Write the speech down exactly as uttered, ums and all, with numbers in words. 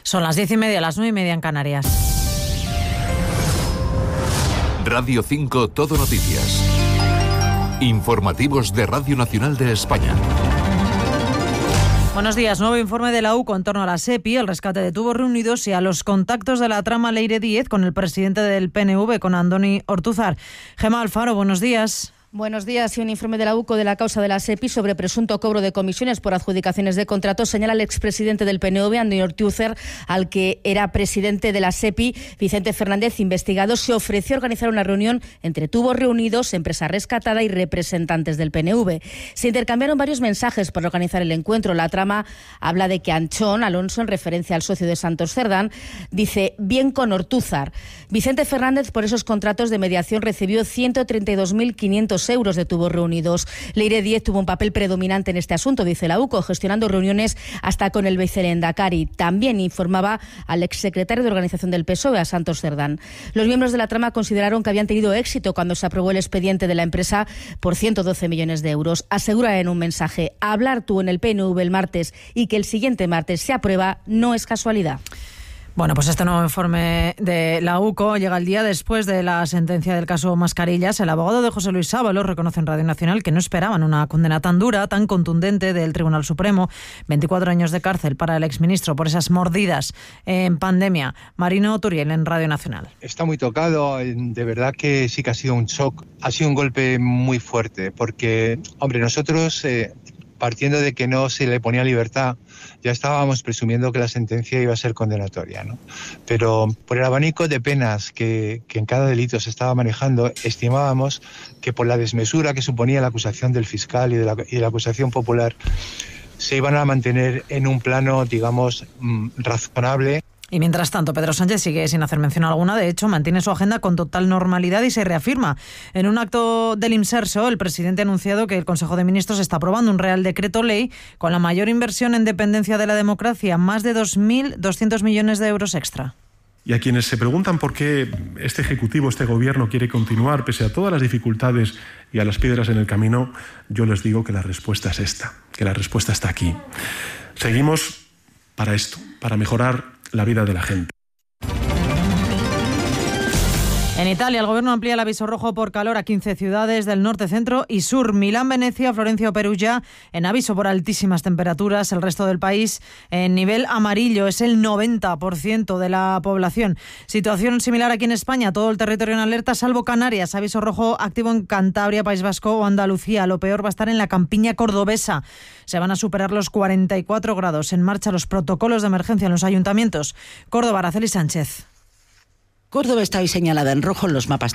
Son las diez y media, las nueve y media en Canarias. Radio cinco Todo Noticias. Informativos de Radio Nacional de España. Buenos días. Nuevo informe de la U C O en torno a la SEPI, el rescate de tubos reunidos y a los contactos de la trama Leire Díez con el presidente del P N V, con Andoni Ortúzar. Gemma Alfaro, buenos días. Buenos días. Y un informe de la U C O de la causa de la SEPI sobre presunto cobro de comisiones por adjudicaciones de contratos señala al expresidente del P N V, Andoni Ortúzar, al que era presidente de la SEPI, Vicente Fernández, investigado, se ofreció a organizar una reunión entre tubos reunidos, empresa rescatada y representantes del P N V. Se intercambiaron varios mensajes para organizar el encuentro. La trama habla de que Anchón Alonso, en referencia al socio de Santos Cerdán, dice bien con Ortúzar. Vicente Fernández, por esos contratos de mediación, recibió ciento treinta y dos mil quinientos euros de tubos reunidos. Leire Díez tuvo un papel predominante en este asunto, dice la U C O, gestionando reuniones hasta con el vicelehendakari. También informaba al exsecretario de Organización del P S O E, a Santos Cerdán. Los miembros de la trama consideraron que habían tenido éxito cuando se aprobó el expediente de la empresa por ciento doce millones de euros. Asegura en un mensaje: hablar tú en el P N V el martes y que el siguiente martes se aprueba no es casualidad. Bueno, pues este nuevo informe de la U C O llega el día después de la sentencia del caso Mascarillas. El abogado de José Luis Sábalos reconoce en Radio Nacional que no esperaban una condena tan dura, tan contundente del Tribunal Supremo. veinticuatro años de cárcel para el exministro por esas mordidas en pandemia. Marino Turiel en Radio Nacional. Está muy tocado, de verdad que sí que ha sido un shock, ha sido un golpe muy fuerte, porque, hombre, nosotros, eh, partiendo de que no se le ponía libertad, ya estábamos presumiendo que la sentencia iba a ser condenatoria, ¿no? Pero por el abanico de penas que, que en cada delito se estaba manejando, estimábamos que por la desmesura que suponía la acusación del fiscal y de la, y la acusación popular, se iban a mantener en un plano, digamos, razonable. Y mientras tanto, Pedro Sánchez sigue sin hacer mención alguna. De hecho, mantiene su agenda con total normalidad y se reafirma. En un acto del Imserso, el presidente ha anunciado que el Consejo de Ministros está aprobando un Real Decreto Ley con la mayor inversión en dependencia de la democracia, más de dos mil doscientos millones de euros extra. Y a quienes se preguntan por qué este Ejecutivo, este Gobierno quiere continuar pese a todas las dificultades y a las piedras en el camino, yo les digo que la respuesta es esta, que la respuesta está aquí. Seguimos para esto, para mejorar la vida de la gente. En Italia, el gobierno amplía el aviso rojo por calor a quince ciudades del norte, centro y sur. Milán, Venecia, Florencia o Perugia en aviso por altísimas temperaturas. El resto del país en nivel amarillo, es el noventa por ciento de la población. Situación similar aquí en España, todo el territorio en alerta, salvo Canarias. Aviso rojo activo en Cantabria, País Vasco o Andalucía. Lo peor va a estar en la campiña cordobesa. Se van a superar los cuarenta y cuatro grados. En marcha los protocolos de emergencia en los ayuntamientos. Córdoba, Araceli Sánchez. Córdoba está hoy señalada en rojo en los mapas